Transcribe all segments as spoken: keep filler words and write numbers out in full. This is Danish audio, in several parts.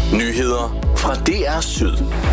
Nyheder fra D R Syd.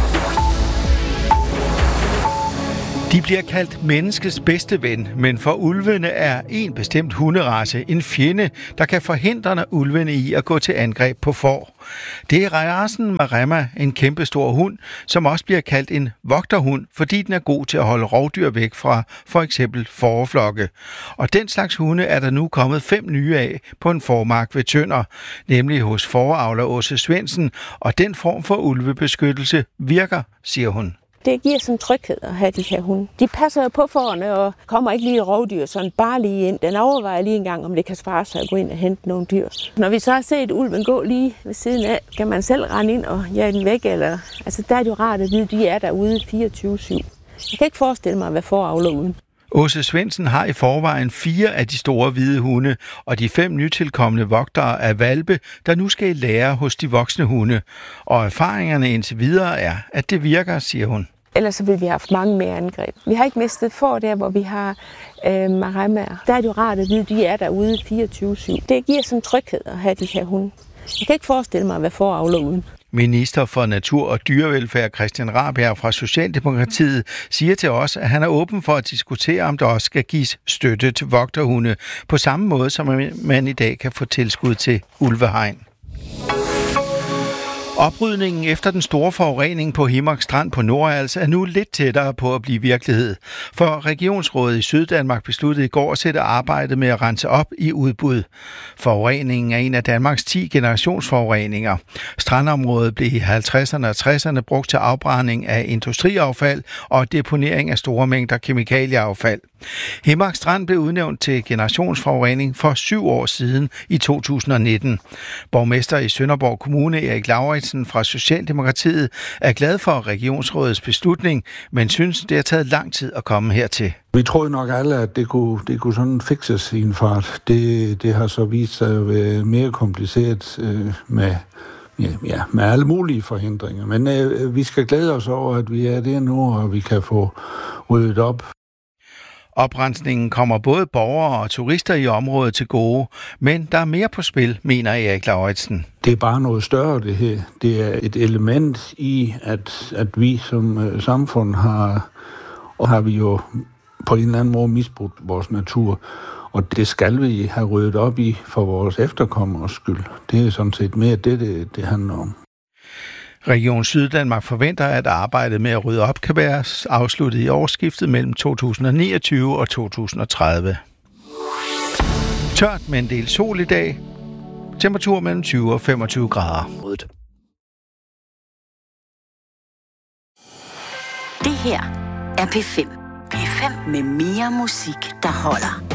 De bliver kaldt menneskets bedste ven, men for ulvene er en bestemt hunderace en fjende, der kan forhindre ulvene i at gå til angreb på får. Det er racen Maremma, en kæmpestor hund, som også bliver kaldt en vogterhund, fordi den er god til at holde rovdyr væk fra for eksempel fåreflokke. Og den slags hunde er der nu kommet fem nye af på en fåremark ved Tønder, nemlig hos fåreavler Åse Svendsen, og den form for ulvebeskyttelse virker, siger hun. Det giver sådan tryghed at have de her hunde. De passer jo på fårene og kommer ikke lige rovdyr sådan bare lige ind. Den overvejer lige en gang, om det kan svare sig at gå ind og hente nogle dyr. Når vi så har set ulven gå lige ved siden af, kan man selv rende ind og jage den væk. Eller, altså der er det jo rart at vide, at de er derude fireogtyve syv. Jeg kan ikke forestille mig at være fåreavler uden. Åse Svendsen har i forvejen fire af de store hvide hunde, og de fem nytilkommende vogtere er hvalpe, der nu skal lære hos de voksne hunde. Og erfaringerne indtil videre er, at det virker, siger hun. Ellers så ville vi have haft mange mere angreb. Vi har ikke mistet får der, hvor vi har øh, Maremmaer. Der er det jo rart at vide, at de er derude fireogtyve syv. Det giver sådan tryghed at have de her hunde. Jeg kan ikke forestille mig at være fåreavler uden. Minister for Natur og Dyrevelfærd Christian Rabjerg fra Socialdemokratiet siger til os, at han er åben for at diskutere, om der også skal gives støtte til vogterhunde, på samme måde som man i dag kan få tilskud til ulvehegn. Oprydningen efter den store forurening på Himmark Strand på Nordals er nu lidt tættere på at blive virkelighed. For Regionsrådet i Syddanmark besluttede i går at sætte arbejdet med at rense op i udbud. Forureningen er en af Danmarks ti generationsforureninger. Strandområdet blev i halvtredserne og tresserne brugt til afbrænding af industriaffald og deponering af store mængder kemikalieaffald. Himmark Strand blev udnævnt til generationsforurening for syv år siden i to tusind og nitten. Borgmester i Sønderborg Kommune, Erik Lauritsen fra Socialdemokratiet, er glad for Regionsrådets beslutning, men synes, det har taget lang tid at komme hertil. Vi troede nok alle, at det kunne, det kunne sådan fikses i en fart. Det, det har så vist sig at være mere kompliceret øh, med, ja, ja, med alle mulige forhindringer. Men øh, vi skal glæde os over, at vi er der nu, og vi kan få ryddet op. Oprensningen kommer både borgere og turister i området til gode, men der er mere på spil, mener Erik Lauritsen. Det er bare noget større, det her. Det er et element i, at, at vi som uh, samfund har, og har vi jo på en eller anden måde misbrugt vores natur, og det skal vi have ryddet op i for vores efterkommers skyld. Det er sådan set mere det, det, det handler om. Region Syddanmark forventer, at arbejdet med at rydde op kan være afsluttet i årsskiftet mellem to tusind og niogtyve og to tusind og tredive. Tørt med en del sol i dag. Temperatur mellem tyve og femogtyve grader. Det her er P fem. P fem med mere musik, der holder.